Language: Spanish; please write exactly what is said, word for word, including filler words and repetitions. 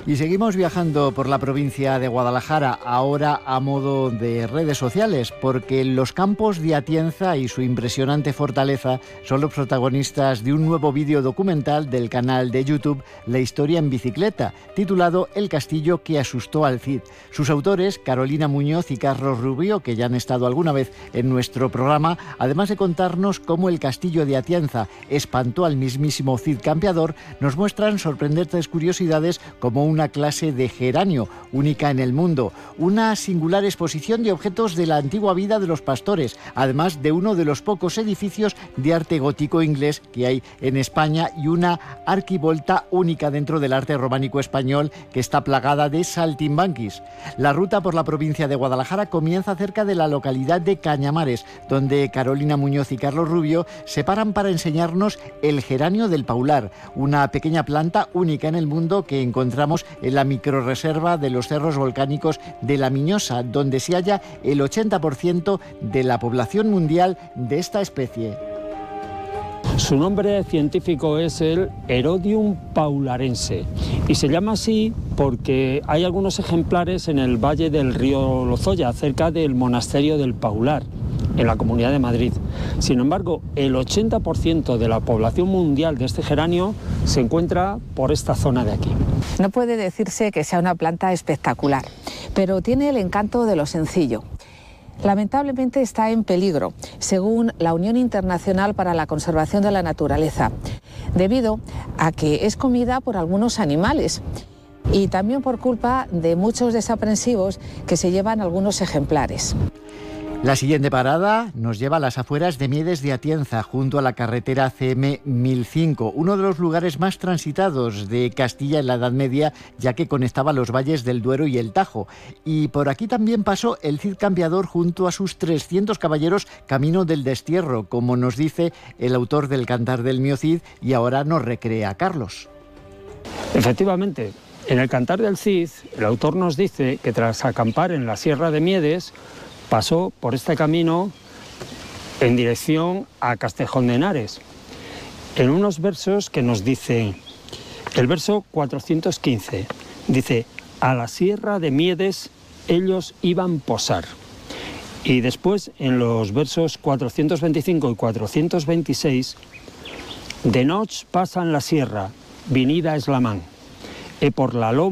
Y seguimos viajando por la provincia de Guadalajara, ahora a modo de redes sociales, porque los campos de Atienza y su impresionante fortaleza son los protagonistas de un nuevo vídeo documental del canal de YouTube La Historia en Bicicleta, titulado El castillo que asustó al Cid. Sus autores, Carolina Muñoz y Carlos Rubio, que ya han estado alguna vez en nuestro programa, además de contarnos cómo el castillo de Atienza espantó al mismísimo Cid Campeador, nos muestran sorprendentes curiosidades como una clase de geranio, única en el mundo, una singular exposición de objetos de la antigua vida de los pastores, además de uno de los pocos edificios de arte gótico inglés que hay en España y una arquivolta única dentro del arte románico español que está plagada de saltimbanquis. La ruta por la provincia de Guadalajara comienza cerca de la localidad de Cañamares, donde Carolina Muñoz y Carlos Rubio se paran para enseñarnos el geranio del Paular, una pequeña planta única en el mundo que encontramos en la microrreserva de los cerros volcánicos de La Miñosa, donde se halla el ochenta por ciento de la población mundial de esta especie. Su nombre científico es el Erodium paularense y se llama así porque hay algunos ejemplares en el valle del río Lozoya, cerca del monasterio del Paular, en la Comunidad de Madrid. Sin embargo, el ochenta por ciento de la población mundial de este geranio se encuentra por esta zona de aquí. No puede decirse que sea una planta espectacular, pero tiene el encanto de lo sencillo. Lamentablemente está en peligro, según la Unión Internacional para la Conservación de la Naturaleza, debido a que es comida por algunos animales y también por culpa de muchos desaprensivos que se llevan algunos ejemplares. La siguiente parada nos lleva a las afueras de Miedes de Atienza, junto a la carretera C M mil cinco, uno de los lugares más transitados de Castilla en la Edad Media, ya que conectaba los valles del Duero y el Tajo. Y por aquí también pasó el Cid Campeador junto a sus trescientos caballeros camino del destierro, como nos dice el autor del Cantar del Mio Cid, y ahora nos recrea Carlos. Efectivamente, en el Cantar del Cid, el autor nos dice que tras acampar en la Sierra de Miedes, pasó por este camino en dirección a Castejón de Henares, en unos versos que nos dicen, el verso cuatrocientos quince, dice, a la Sierra de Miedes ellos iban posar. Y después, en los versos cuatrocientos veinticinco y cuatrocientos veintiséis, de noche pasan la sierra, vinida es la man, e por la loma